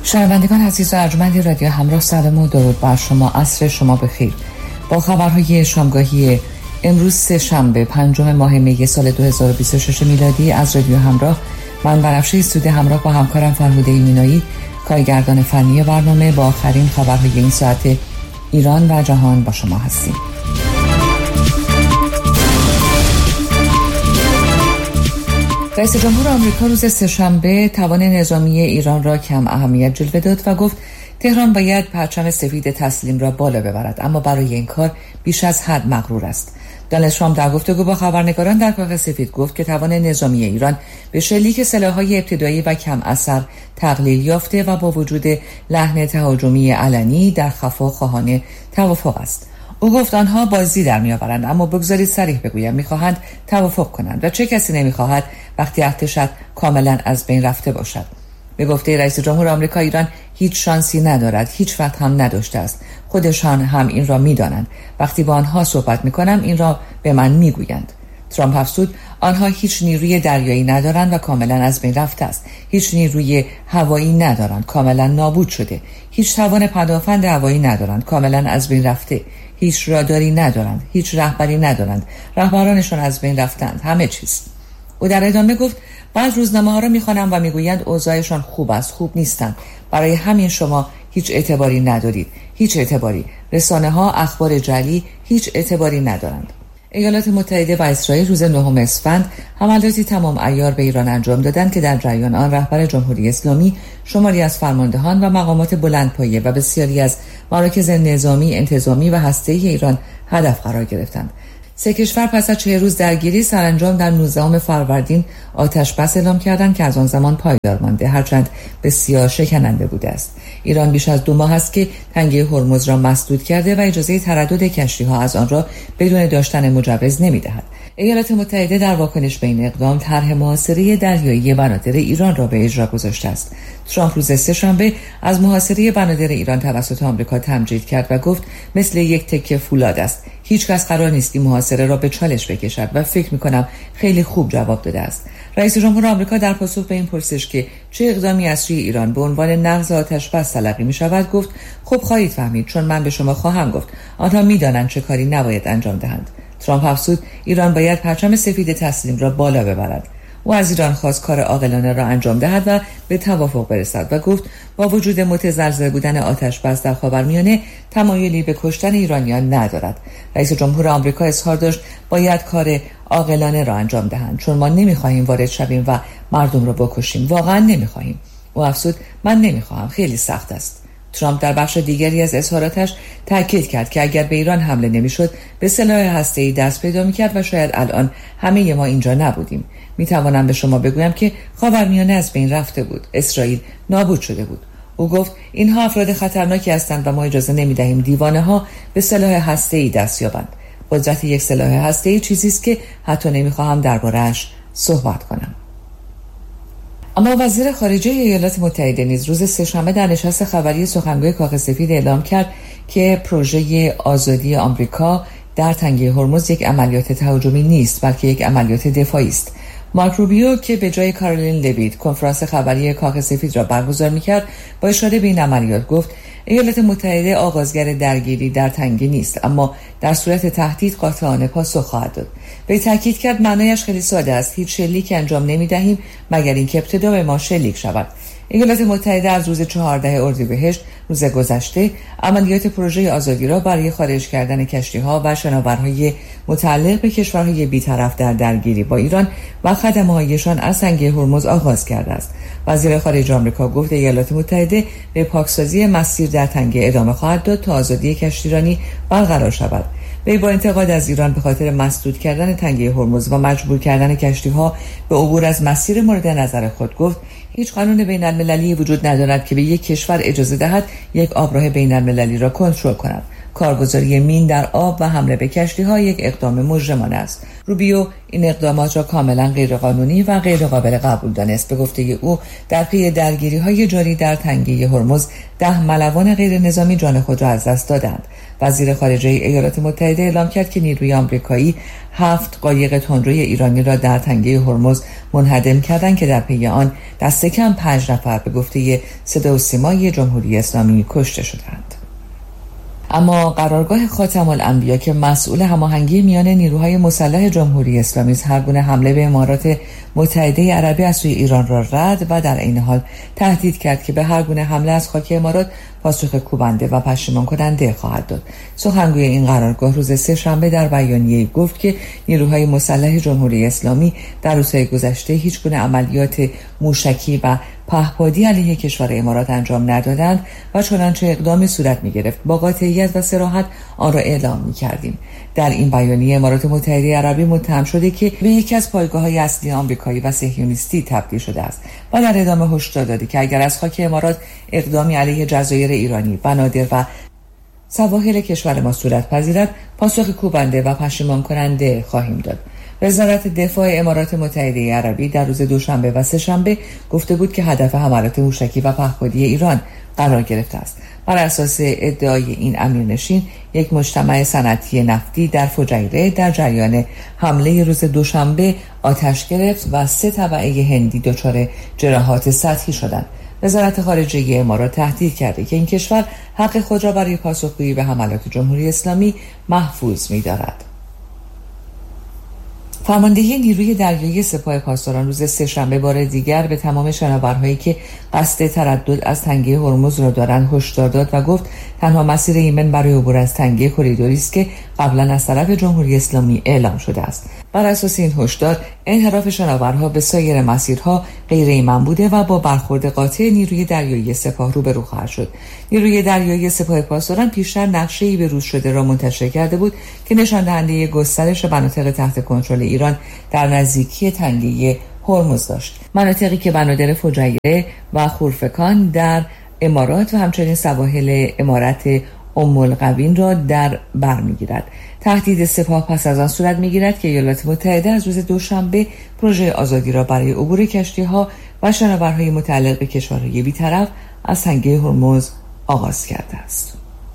شنوندگان عزیز و ارجمند رادیو همراه، سلام و درود بر شما. عصر شما بخیر. با خبرهای شامگاهی امروز سه شنبه 5 ماه می سال 2026 میلادی از رادیو همراه، من بنفشه استودیو همراه با همکارم فرهوده مینایی، کارگردان فنی برنامه، با آخرین خبرهای این ساعت ایران و جهان با شما هستیم. رئیس جمهور آمریکا روز سه‌شنبه توان نظامی ایران را کم اهمیت جلوه داد و گفت تهران باید پرچم سفید تسلیم را بالا ببرد، اما برای این کار بیش از حد مغرور است. دونالد ترامپ در گفتگو با خبرنگاران در کاخ سفید گفت که توان نظامی ایران به شلیک سلاح‌های ابتدایی و کم اثر تقلیل یافته و با وجود لحن تهاجمی علنی در خفا خواهان توافق است. او گفت آنها بازی در میآورند، اما بگذارید صریح بگویم میخواهند توافق کنند و چه کسی نمیخواهد وقتی ارتش کاملا از بین رفته باشد. به گفته رئیس جمهور آمریکا، ایران هیچ شانسی ندارد، هیچ وقت هم نداشته است. خودشان هم این را میدانند. وقتی با آنها صحبت میکنم این را به من میگویند. ترامپ افزود آنها هیچ نیروی دریایی ندارند و کاملا از بین رفته است. هیچ نیروی هوایی ندارند، کاملا نابود شده. هیچ توان پدافند هوایی ندارند، کاملا از بین رفته. هیچ راداری ندارند، هیچ رهبری ندارند، رهبرانشان از بین رفتند، همه چیز. او در ادامه گفت بعض روزنامه‌ها را می‌خوانم و می‌گویند اوضاعشان خوب است، خوب نیستند. برای همین شما هیچ اعتباری ندارید، هیچ اعتباری. رسانه‌ها اخبار جعلی هیچ اعتباری ندارند. ایالات متحده و اسرائیل روز 9 اسفند حملاتی تمام عیار به ایران انجام دادند که در جریان آن رهبر جمهوری اسلامی، شماری از فرماندهان و مقامات بلندپایه و بسیاری از مراکز نظامی، انتظامی و هسته‌ای ایران هدف قرار گرفتند. سه کشور پس از 40 روز درگیری سرانجام در 19 فروردین آتش بس اعلام کردند که از آن زمان پایدار مانده، هرچند بسیار شکننده بوده است. ایران بیش از 2 ماه است که تنگه هرمز را مسدود کرده و اجازه تردد کشتی‌ها از آن را بدون داشتن مجوز نمی‌دهد. ایالات متحده در واکنش به این اقدام طرح محاصره دریایی بنادر ایران را به اجرا گذاشته است. ترامپ روز سه‌شنبه از محاصره بنادر ایران توسط آمریکا تمجید کرد و گفت مثل یک تکه فولاد است. هیچ کس قرار نیست این محاصره را به چالش بکشد و فکر می‌کنم خیلی خوب جواب داده است. رئیس جمهور آمریکا در پاسخ به این پرسش که چه اقدامی از سوی ایران به عنوان نقض آتش بس تلقی می‌شود گفت خب خواهید فهمید، چون من به شما خواهم گفت. آنها می‌دانند چه کاری نباید انجام دهند. ترامپ افزود ایران باید پرچم سفید تسلیم را بالا ببرد. او از ایران خواست کار عاقلانه را انجام دهد و به توافق برسد و گفت با وجود متزلزل بودن آتش بس در خاورمیانه تمایلی به کشتن ایرانیان ندارد. رئیس جمهور آمریکا اظهار داشت باید کار عاقلانه را انجام دهند، چون ما نمیخواهیم وارد شویم و مردم را بکشیم. واقعا نمیخواهیم. او افزود من نمیخواهم، خیلی سخت است. ترامپ در بخش دیگری از اظهاراتش تاکید کرد که اگر به ایران حمله نمیشد به سلاح هسته‌ای دست پیدا میکرد و شاید الان همه ما اینجا نبودیم. میتوانم به شما بگویم که خاورمیانه از بین رفته بود، اسرائیل نابود شده بود. او گفت اینها افراد خطرناکی هستند و ما اجازه نمیدهیم دیوانه‌ها به سلاح هسته‌ای دست یابند. قدرت یک سلاح هسته‌ای چیزی است که حتی نمیخواهم درباره‌اش صحبت کنم. اما وزیر خارجه ایالات متحده نیز روز سه‌شنبه در نشست خبری سخنگوی کاخ سفید اعلام کرد که پروژه آزادی آمریکا در تنگه هرمز یک عملیات تهاجمی نیست، بلکه یک عملیات دفاعی است. مارک روبیو که به جای کارولین لویت کنفرانس خبری کاخ سفید را برگزار می‌کرد، با اشاره به این عملیات گفت ایالات متحده آغازگر درگیری در تنگه نیست، اما در صورت تهدید قاطعانه پاسخ خواهد داد. به تاکید کرد معنایش خیلی ساده است، هیچ شلیک انجام نمی‌دهیم مگر اینکه ابتدا به ما شلیک شود. ایالات متحده از روز 14 اردیبهشت روز گذشته عملیات پروژه آزادی را برای خارج کردن کشتی‌ها و شناورهای متعلق به کشورهای بی‌طرف در درگیری با ایران و خدمه‌هایشان از تنگه هرمز آغاز کرده است. وزیر خارجه آمریکا گفت ایالات متحده به پاکسازی مسیر در تنگه ادامه خواهد داد تا آزادی کشتیرانی برقرار شود. وی با انتقاد از ایران به خاطر مسدود کردن تنگه هرمز و مجبور کردن کشتی‌ها به عبور از مسیر مورد نظر خود گفت هیچ قانون بین‌المللی وجود ندارد که به یک کشور اجازه دهد یک آبراه بین‌المللی را کنترل کند. کارگزاری مین در آب و حمله به کشتی‌ها یک اقدام مجرمانه است. روبیو این اقدامات را کاملا غیرقانونی و غیر قابل قبول دانست. به گفته او در پی درگیری‌های جاری در تنگه هرمز 10 ملوان غیر نظامی جان خود را از دست دادند. وزیر خارجه ایالات متحده اعلام کرد که نیروی آمریکایی 7 قایق تندروی ایرانی را در تنگه هرمز منهدم کردند که در پی آن دست کم 5 نفر به گفته صدا و سیمای جمهوری اسلامی کشته شدند. اما قرارگاه خاتم الانبیا که مسئول هماهنگی میان نیروهای مسلح جمهوری اسلامی است هر گونه حمله به امارات متحده عربی از سوی ایران را رد و در عین حال تهدید کرد که به هر گونه حمله از خاک امارات پاسخ کوبنده و پشیمان کننده خواهد داد. سخنگوی این قرارگاه روز سه‌شنبه در بیانیه‌ای گفت که نیروهای مسلح جمهوری اسلامی در روزهای گذشته هیچ گونه عملیات موشکی و پهپادی علیه کشور امارات انجام ندادند و چنانچه اقدامی صورت می‌گرفت با قاطعیت و صراحت آن را اعلام می‌کردیم. در این بیانیه امارات متحده عربی متهم شده که به یکی از پایگاه‌های اصلی آمریکایی و صهیونیستی تبدیل شده است و در ادامه هشدار داده که اگر از خاک امارات اقدامی علیه جزایر ایرانی، بنادر و سواحل کشور ما صورت پذیرد، پاسخ کوبنده و پشیمان کننده خواهیم داد. وزارت دفاع امارات متحده عربی در روز دوشنبه و سه‌شنبه گفته بود که هدف حملات موشکی و پهپادی ایران قرار گرفته است. بر اساس ادعای این امیرنشین، یک مجتمع صنعتی نفتی در فجیره در جریان حمله روز دوشنبه آتش گرفت و 3 تبعه هندی دچار جراحات سطحی شدند. وزارت خارجه امارات تهدید کرده که این کشور حق خود را برای پاسخگویی به حملات جمهوری اسلامی محفوظ می‌دارد. فرماندهی نیروی دریایی سپاه پاسداران روز سه‌شنبه بار دیگر به تمام شناورهایی که قصد تردد از تنگه هرمز را دارند هشدار داد و گفت تنها مسیر ایمن برای عبور از تنگه کریدوری است که قبلا از طرف جمهوری اسلامی اعلام شده است. بر اساس این هشدار انحراف شناورها به سایر مسیرها غیر ایمن بوده و با برخورد قاطع نیروی دریایی سپاه روبرو خواهد شد. نیروی دریایی سپاه پاسداران پیشتر نقشه‌ای به روز شده را منتشر کرده بود که نشان دهنده گسترش مناطق تحت کنترل ایران در نزدیکی تنگه هرمز داشت. مناطقی که بنادر فجیره و خورفکان در امارات و همچنین سواحل امارت ام القوین را در بر می‌گیرد. تهدید سپاه پس از آن صورت می‌گیرد که ایالات متحده از روز دوشنبه پروژه آزادی را برای عبور کشتی‌ها و شناورهای متعلق به کشورهای بی‌طرف از تنگه هرمز آغاز کرده است.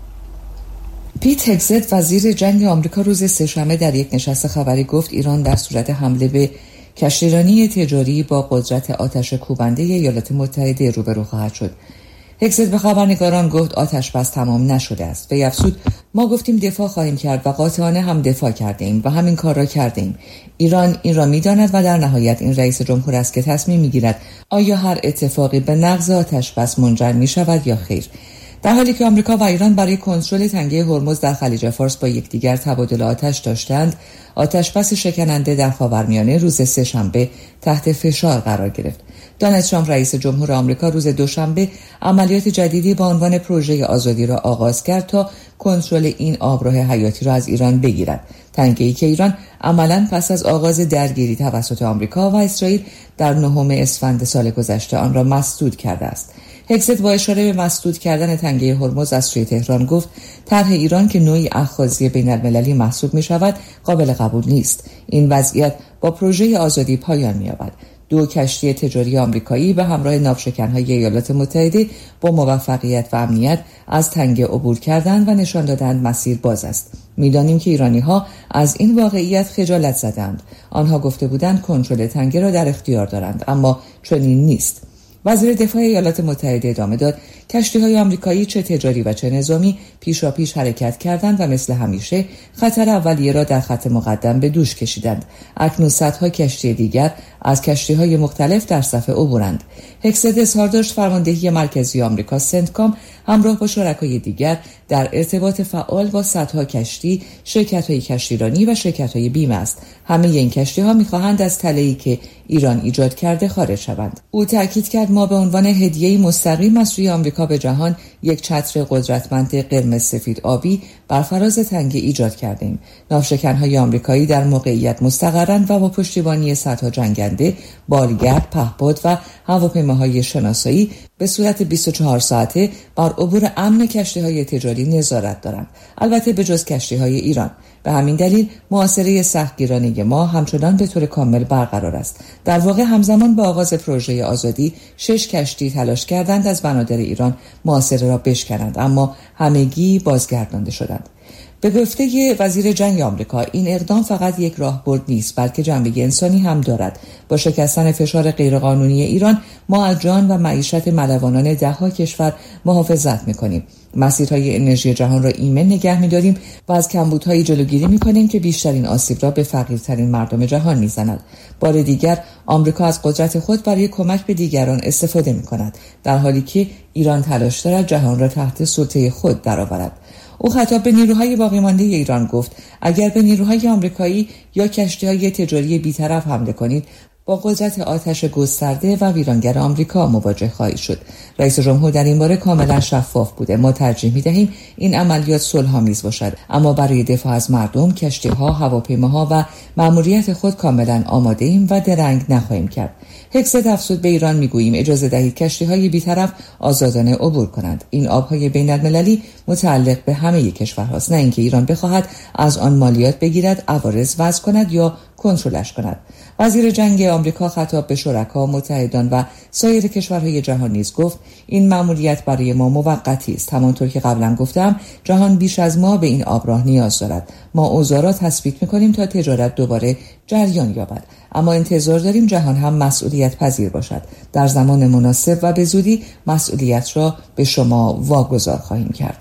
پیت هگزت وزیر جنگ آمریکا روز سه‌شنبه در یک نشست خبری گفت ایران در صورت حمله به کشتیرانی تجاری با قدرت آتش کوبنده ایالات متحده روبرو خواهد شد. هگزت به خبرنگاران گفت آتش بس تمام نشده است. وی افزود ما گفتیم دفاع خواهیم کرد و قاطعانه هم دفاع کردیم و همین کار را کردیم. ایران این را می‌داند و در نهایت این رئیس جمهور است که تصمیم می‌گیرد آیا هر اتفاقی به نقض آتش بس منجر می‌شود یا خیر. در حالی که آمریکا و ایران برای کنترل تنگه هرمز در خلیج فارس با یکدیگر تبادل آتش داشتند، آتش‌بس شکننده در خاورمیانه روز سه‌شنبه تحت فشار قرار گرفت. دونالد ترامپ رئیس جمهور آمریکا روز دوشنبه عملیات جدیدی با عنوان پروژه آزادی را آغاز کرد تا کنترل این آبراه حیاتی را از ایران بگیرد. تنگه‌ای که ایران عملاً پس از آغاز درگیری توسط آمریکا و اسرائیل در 9 اسفند سال گذشته آن را مسدود کرده است. هگزت با اشاره به مسدود کردن تنگه هرمز از سوی تهران گفت طرح ایران که نوعی اخاذی بین‌المللی محسوب می‌شود قابل قبول نیست. این وضعیت با پروژه آزادی پایان می‌یابد. 2 کشتی تجاری آمریکایی به همراه ناوشکن‌های ایالات متحده با موفقیت و امنیت از تنگه عبور کردند و نشان دادند مسیر باز است. می‌دانیم که ایرانی‌ها از این واقعیت خجالت زدند. آنها گفته بودند کنترل تنگه را در اختیار دارند، اما چنین نیست. وزیر دفاع ایالات متحده ادامه داد کشتی‌های آمریکایی چه تجاری و چه نظامی پیشاپیش حرکت کردند و مثل همیشه خطر اولیه را در خط مقدم به دوش کشیدند. اکنون صدها کشتی دیگر از کشتی‌های مختلف در صف عبورند. هگزت اظهار داشت فرماندهی مرکزی آمریکا سنتکام همراه با شرکای دیگر در ارتباط فعال با صدها کشتی، شرکت‌های کشتیرانی و شرکت‌های بیمه است. همه این کشتی‌ها می‌خواهند از تله‌ای که ایران ایجاد کرده خارج شوند. او تاکید کرد ما به عنوان هدیه‌ای مستقیم از سوی آمریکا به جهان یک چتر قدرتمند قرمز سفید آبی بر فراز تنگه ایجاد کردیم. ناوشکن‌های آمریکایی در موقعیت مستقرند و با پشتیبانی صدها جنگنده، بالگرد، پهپاد و هواپیماهای شناسایی به صورت 24 ساعته بر عبور امن کشتی‌های تجاری نظارت دارند. البته به جز کشتی‌های ایران. به همین دلیل محاصره سختگیرانه ما همچنان به طور کامل برقرار است. در واقع همزمان با آغاز پروژه آزادی 6 کشتی تلاش کردند از بنادر ایران محاصره افتاده را بشکنند، اما همگی بازگردانده شدند. به گفته وزیر جنگ آمریکا این اقدام فقط یک راهبرد نیست بلکه جنبه انسانی هم دارد. با شکستن فشار غیرقانونی ایران ما از جان و معیشت ملوانان ده‌ها کشور محافظت می‌کنیم. مسیرهای انرژی جهان را ایمن نگه می‌داریم و از کمبودهای جلوگیری می‌کنیم که بیشترین آسیب را به فقیرترین مردم جهان می‌زند. بار دیگر آمریکا از قدرت خود برای کمک به دیگران استفاده می‌کند، در حالی که ایران تلاش دارد جهان را تحت سلطه خود درآورد. او خطاب به نیروهای باقی مانده ایران گفت اگر به نیروهای آمریکایی یا کشتی‌های تجاری بی‌طرف حمله کنید با قدرت آتش گسترده و ویرانگر آمریکا مواجه خواهید شد. رئیس جمهور در این باره کاملا شفاف بوده. ما ترجیح می‌دهیم این عملیات صلح‌آمیز باشد، اما برای دفاع از مردم، کشتی‌ها، هواپیماها و مأموریت خود کاملا آماده ایم و درنگ نخواهیم کرد. هکست افزود به ایران میگوییم اجازه دهید کشتی‌های بی‌طرف آزادانه عبور کنند. این آب‌های بین‌المللی متعلق به همه کشورهاست، نه اینکه ایران بخواهد از آن مالیات بگیرد، عوارض وضع کند یا کنترلش کند. وزیر جنگ آمریکا خطاب به شرکا، متحدان و سایر کشورهای جهان نیز گفت این مأموریت برای ما موقتی است. همانطور که قبلا گفتم جهان بیش از ما به این آبراه نیاز دارد. ما اوضاع را تثبیت می‌کنیم تا تجارت دوباره جریان یابد، اما انتظار داریم جهان هم مسئولیت پذیر باشد. در زمان مناسب و به زودی مسئولیت را به شما واگذار خواهیم کرد.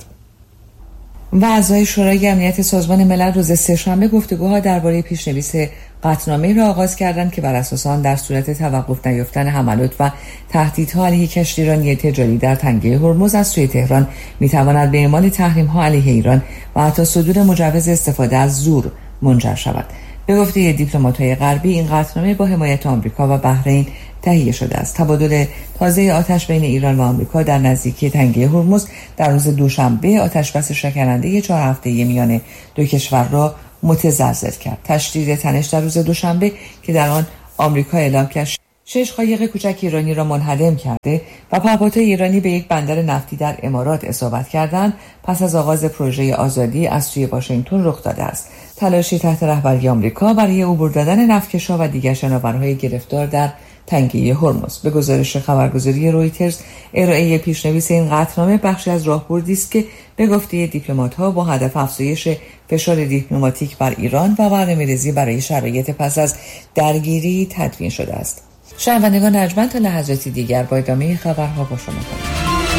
و اعضای شورای امنیت سازمان ملل روز سه‌شنبه گفتگوها درباره پیشنویس قطعنامه‌ای را آغاز کردند که بر اساس آن در صورت توقف نیافتن حملات و تهدیدها علیه کشتیرانی تجاری در تنگه هرمز از سوی تهران می‌تواند به اعمال تحریم‌ها علیه ایران و حتی صدور مجوز استفاده از زور منجر شود. به گفته دیپلمات‌های غربی این قطعنامه با حمایت آمریکا و بحرین تهیه شده است. تبادل تازه آتش بین ایران و آمریکا در نزدیکی تنگه هرمز در روز دوشنبه آتشبس شکننده 4 هفته‌ای میان دو کشور را متزلزل کرد. تشدید تنش در روز دوشنبه که در آن آمریکا اعلام کرد 6 قایق کوچک ایرانی را منهدم کرده و پهپادهای ایرانی به یک بندر نفتی در امارات اصابت کردند، پس از آغاز پروژه آزادی از سوی واشنگتن رخ داده است. تلاشی تحت رهبری آمریکا برای عبور دادن نفتکش‌ها و دیگر شناورهای گرفتار در تنگه هرمز. به گزارش خبرگزاری رویترز، ارائه پیشنویس این قطعنامه بخشی از راهبردی است که به گفته دیپلمات‌ها با هدف افزایش فشار دیپلماتیک بر ایران و برنامه‌ریزی برای شرایط پس از درگیری تدوین شده است. شنوندگان ارجمند تا لحظاتی دیگر با ادامه خبرها با شما خواهیم.